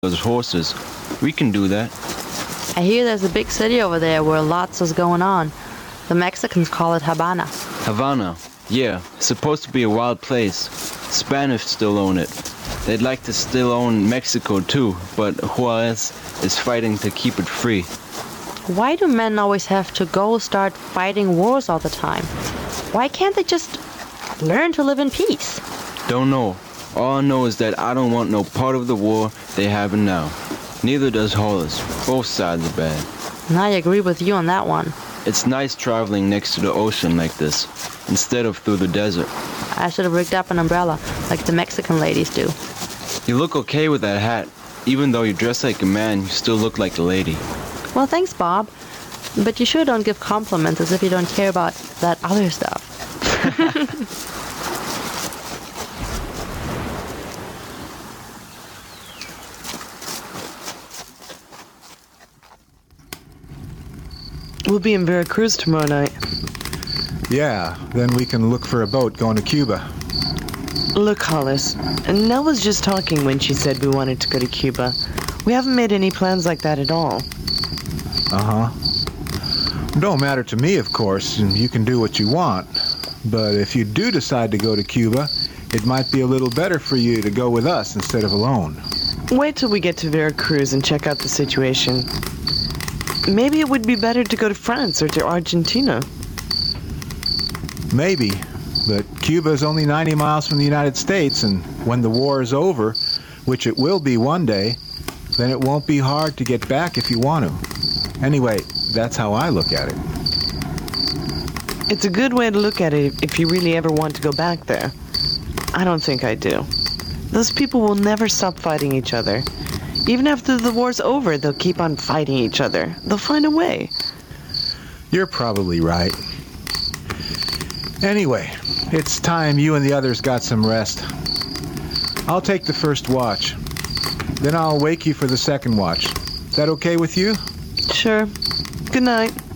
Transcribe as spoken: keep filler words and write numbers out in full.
those horses. We can do that. I hear there's a big city over there where lots is going on. The Mexicans call it Havana. Havana. Yeah, supposed to be a wild place. Spanish still own it. They'd like to still own Mexico too, but Juarez is fighting to keep it free. Why do men always have to go start fighting wars all the time? Why can't they just learn to live in peace? Don't know. All I know is that I don't want no part of the war they having now. Neither does Hollis. Both sides are bad. And I agree with you on that one. It's nice traveling next to the ocean like this, instead of through the desert. I should have rigged up an umbrella, like the Mexican ladies do. You look okay with that hat. Even though you dress like a man, you still look like a lady. Well, thanks, Bob. But you sure don't give compliments as if you don't care about that other stuff. We'll be in Veracruz tomorrow night. Yeah, then we can look for a boat going to Cuba. Look, Hollis, Nell was just talking when she said we wanted to go to Cuba. We haven't made any plans like that at all. Uh-huh. Don't matter to me, of course, and you can do what you want. But if you do decide to go to Cuba, it might be a little better for you to go with us instead of alone. Wait till we get to Veracruz and check out the situation. Maybe it would be better to go to France or to Argentina. Maybe, but Cuba is only ninety miles from the United States, and when the war is over, which it will be one day, then it won't be hard to get back if you want to. Anyway, that's how I look at it. It's a good way to look at it if you really ever want to go back there. I don't think I do. Those people will never stop fighting each other. Even after the war's over, they'll keep on fighting each other. They'll find a way. You're probably right. Anyway, it's time you and the others got some rest. I'll take the first watch. Then I'll wake you for the second watch. Is that okay with you? Sure. Good night.